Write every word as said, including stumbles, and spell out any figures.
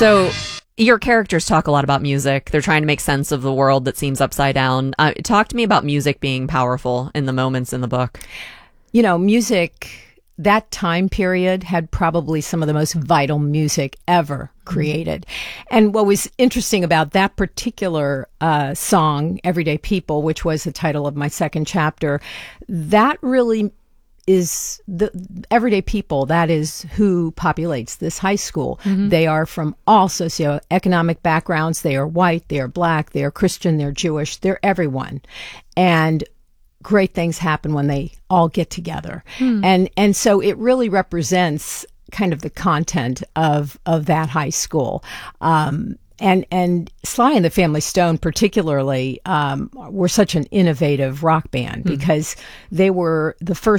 So your characters talk a lot about music. They're trying to make sense of the world that seems upside down. Uh, talk to me about music being powerful in the moments in the book. You know, music, that time period had probably some of the most vital music ever created. Mm-hmm. And what was interesting about that particular uh, song, Everyday People, which was the title of my second chapter, that really is the everyday people. That is who populates this high school. Mm-hmm. They are from all socioeconomic backgrounds. They are white, they are black, they are Christian, they're Jewish, they're everyone. And great things happen when they all get together. Mm. And and so it really represents kind of the content of of that high school. Um And and Sly and the Family Stone particularly um, were such an innovative rock band because mm. they were the first